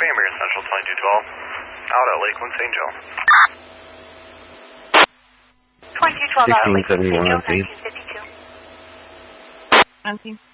American Central 2212. Out at Lakeland St. Joe. 2212 out at Lakeland St. Joe, 1952.